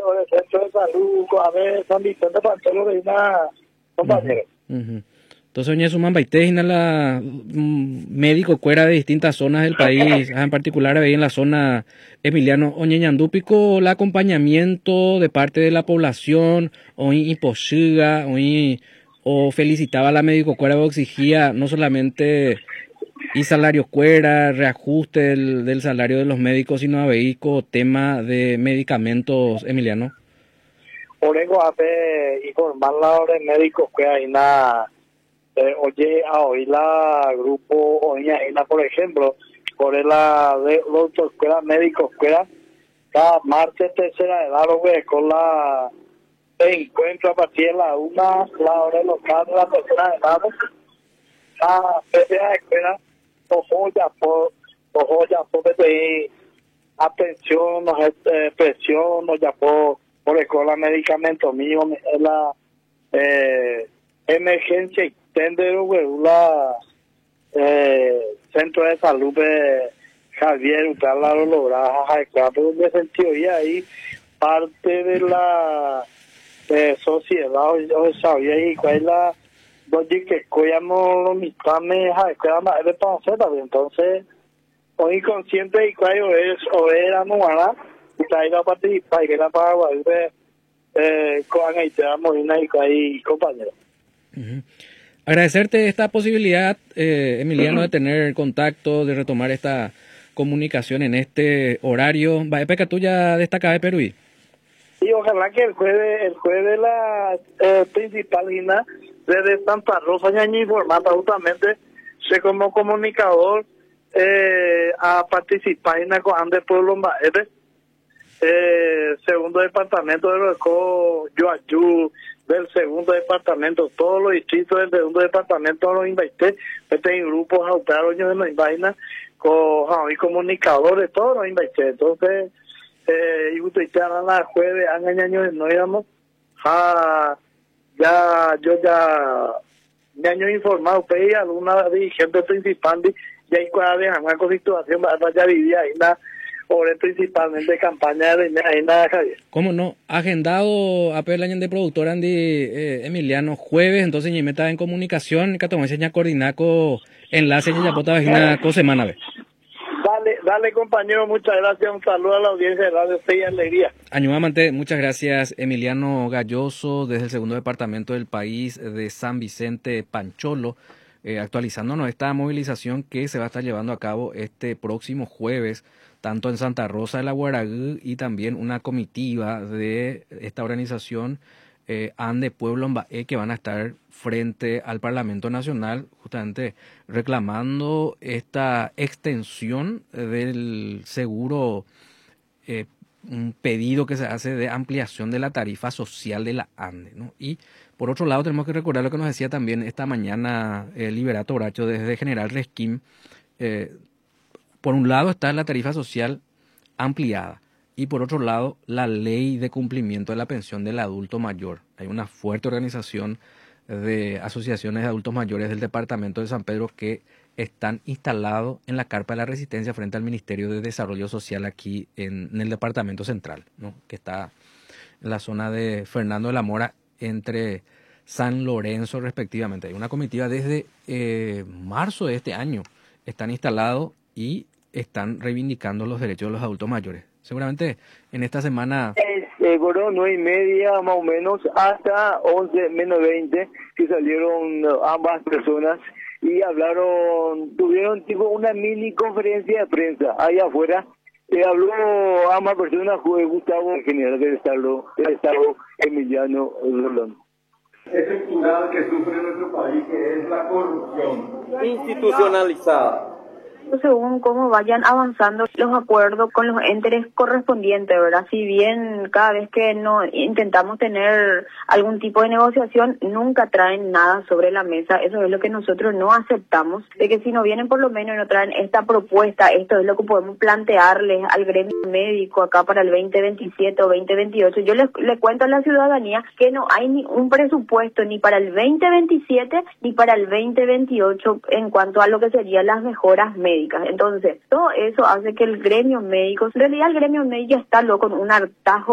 del centro de salud, a ver, San Vicente Pancholo de una compañero. Entonces, oye, suman baitejina la médico cuera de distintas zonas del país, en particular ahí en la zona Emiliano, oye, ñandúpico, el acompañamiento de parte de la población, hoy imposiga, hoy o felicitaba a la médico cuera o exigía no solamente y salario cuera, reajuste del salario de los médicos, sino a vehículo, tema de medicamentos, Emiliano. Orengo hace informar la hora de médicos que hay nada. Oye, hoy la grupo Oñaina, por ejemplo, por la de doctor escuela médicos escuela, cada martes tercera edad lo que con la encuentro a partir de la hora local de la tercera edad, la tercera escuela, ojo ya por atención, presión, ya por escuela medicamentos míos, la emergencia extender la centro de salud de Javier Utala lo lograja pero me sentido y ahí parte de la sociedad yo sabía y cuál es la donde que coyamos los mitades de para entonces hoy consciente y cuál es o era no van a ir a participar que la para con ahí te damos y compañeros. Agradecerte esta posibilidad, Emiliano, de tener contacto, de retomar esta comunicación en este horario. ¿Peca tuya destacada de Perú? Y ojalá que el jueves la principal línea desde Santa Rosa ya informar justamente sé como comunicador a participar en la COAN de Pueblo Maete, segundo departamento de Yoayú, del segundo departamento, todos los distritos del segundo departamento los invité, en grupos autónomos de los vainas, con comunicadores, todos los invité. Entonces, y ustedes ya la jueves, años no íbamos, me han informado, pues, alguna dirigente principal, y ahí cuando dejan una situación, ya vivía ahí principalmente campaña de Javier. ¿Cómo no? Agendado a el año de productor Andy Emiliano jueves, entonces me estaba en comunicación, que tomé seña coordinaco enlace ya pota vagina co semana ve. Dale compañero, muchas gracias, un saludo a la audiencia de Radio Fe y Alegría. Añumamante, muchas gracias Emiliano Galloso desde el segundo departamento del país de San Vicente Pancholo, actualizándonos esta movilización que se va a estar llevando a cabo este próximo jueves tanto en Santa Rosa de la Guaragú y también una comitiva de esta organización Ande Pueblo Mbae que van a estar frente al Parlamento Nacional justamente reclamando esta extensión del seguro, un pedido que se hace de ampliación de la tarifa social de la Ande, ¿no? Y por otro lado tenemos que recordar lo que nos decía también esta mañana Liberato Bracho desde General Resquín. Por un lado está la tarifa social ampliada y por otro lado la ley de cumplimiento de la pensión del adulto mayor. Hay una fuerte organización de asociaciones de adultos mayores del departamento de San Pedro que están instalados en la Carpa de la Resistencia frente al Ministerio de Desarrollo Social aquí en el departamento central, ¿no? Que está en la zona de Fernando de la Mora entre San Lorenzo respectivamente. Hay una comitiva desde marzo de este año, están instalados y están reivindicando los derechos de los adultos mayores. Seguramente en esta semana... Bueno, 9:30 más o menos hasta 11 menos 20 que salieron ambas personas y tuvieron tipo una mini conferencia de prensa ahí afuera. Habló ambas personas, fue Gustavo, el general del Estado Emiliano Rolón. Estructural que sufre nuestro país, que es la corrupción institucionalizada. Según cómo vayan avanzando los acuerdos con los entes correspondientes, ¿verdad? Si bien cada vez que no intentamos tener algún tipo de negociación, nunca traen nada sobre la mesa. Eso es lo que nosotros no aceptamos, de que si no vienen por lo menos y no traen esta propuesta, esto es lo que podemos plantearles al gremio médico acá para el 2027 o 2028. Yo le cuento a la ciudadanía que no hay ni un presupuesto ni para el 2027 ni para el 2028 en cuanto a lo que serían las mejoras médicas. Entonces, todo eso hace que el gremio médico, en realidad el gremio médico está loco con un hartazgo